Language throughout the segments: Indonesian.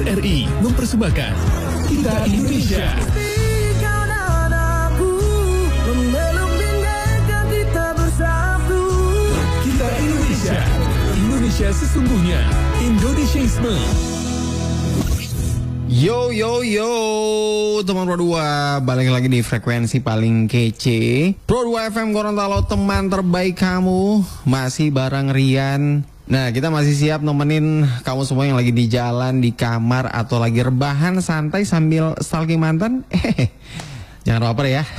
RRI mempersembahkan Kita Indonesia. Kita Indonesia. Indonesia sesungguhnya. Indonesiaisme. Yo teman Pro 2, balik lagi di frekuensi paling kece Pro 2 FM Gorontalo, teman terbaik kamu. Masih bareng Rian. Nah, kita masih siap nemenin kamu semua yang lagi di jalan, di kamar, atau lagi rebahan santai sambil stalking mantan. Jangan baper ya.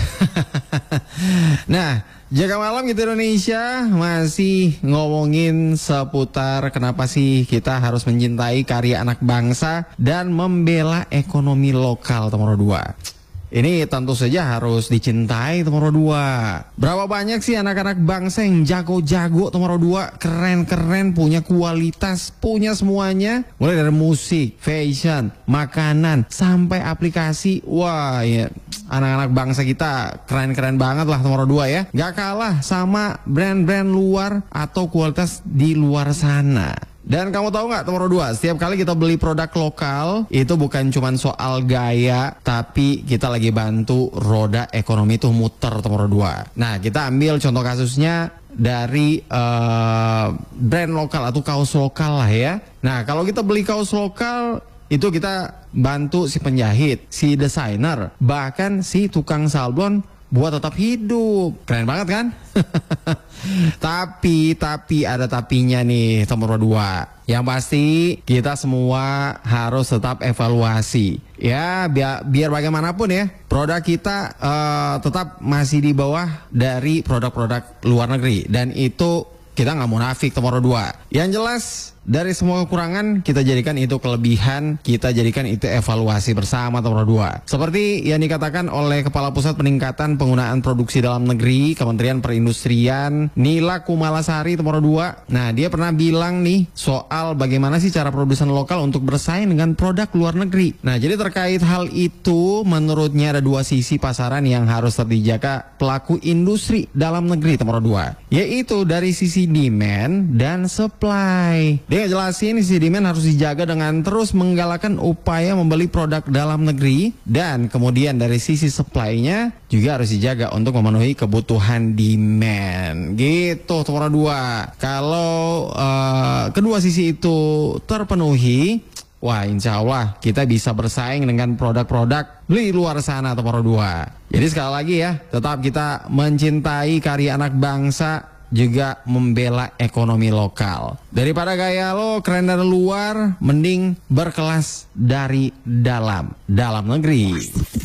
Nah, jaga malam Kita Indonesia masih ngomongin seputar kenapa sih kita harus mencintai karya anak bangsa dan membela ekonomi lokal, teman 2. Ini tentu saja harus dicintai, teman 2. Berapa banyak sih anak-anak bangsa yang jago-jago, teman 2, keren-keren, punya kualitas, punya semuanya, mulai dari musik, fashion, makanan, sampai aplikasi. Wah, ya, anak-anak bangsa kita keren-keren banget lah, teman 2 ya. Gak kalah sama brand-brand luar atau kualitas di luar sana. Dan kamu tahu nggak, teman 2, setiap kali kita beli produk lokal itu bukan cuma soal gaya, tapi kita lagi bantu roda ekonomi itu muter, teman 2. Nah, kita ambil contoh kasusnya dari brand lokal atau kaos lokal lah ya. Nah, kalau kita beli kaos lokal itu kita bantu si penjahit, si desainer, bahkan si tukang sablon buat tetap hidup. Keren banget kan? Tapi ada tapinya nih, teman 2. Yang pasti kita semua harus tetap evaluasi. Ya, biar bagaimanapun ya, produk kita tetap masih di bawah dari produk-produk luar negeri. Dan itu kita nggak munafik, teman 2. Yang jelas, dari semua kekurangan kita jadikan itu kelebihan, kita jadikan itu evaluasi bersama, teman 2. Seperti yang dikatakan oleh Kepala Pusat Peningkatan Penggunaan Produksi Dalam Negeri Kementerian Perindustrian, Nila Kumalasari, teman 2. Nah, dia pernah bilang nih soal bagaimana sih cara produsen lokal untuk bersaing dengan produk luar negeri. Nah, jadi terkait hal itu, menurutnya ada dua sisi pasaran yang harus dijaga pelaku industri dalam negeri, teman 2. Yaitu dari sisi demand dan supply. Dia ngejelasin sisi demand harus dijaga dengan terus menggalakkan upaya membeli produk dalam negeri, dan kemudian dari sisi supply-nya juga harus dijaga untuk memenuhi kebutuhan demand. Gitu, teman 2. Kalau kedua sisi itu terpenuhi, wah, insya Allah kita bisa bersaing dengan produk-produk di luar sana, teman 2. Jadi sekali lagi ya, tetap kita mencintai karya anak bangsa, juga membela ekonomi lokal. Daripada gaya lo keren dari luar, mending berkelas dari dalam negeri.